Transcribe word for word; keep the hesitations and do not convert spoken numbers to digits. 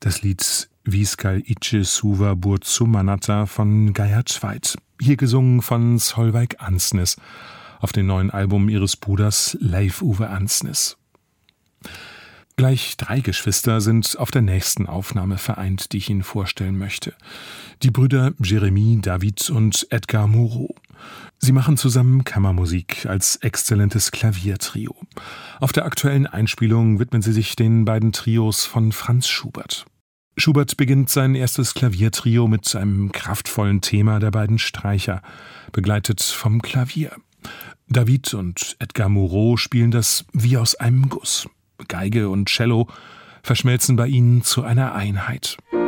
Das Lied Wiskal Ice Suva Burzumanata von Geyer Tveit, hier gesungen von Solveig Ansnes auf dem neuen Album ihres Bruders Leif Ove Ansnes. Gleich drei Geschwister sind auf der nächsten Aufnahme vereint, die ich Ihnen vorstellen möchte. Die Brüder Jeremy, David und Edgar Moreau. Sie machen zusammen Kammermusik als exzellentes Klaviertrio. Auf der aktuellen Einspielung widmen sie sich den beiden Trios von Franz Schubert. Schubert beginnt sein erstes Klaviertrio mit einem kraftvollen Thema der beiden Streicher, begleitet vom Klavier. David und Edgar Moreau spielen das wie aus einem Guss. Geige und Cello verschmelzen bei ihnen zu einer Einheit.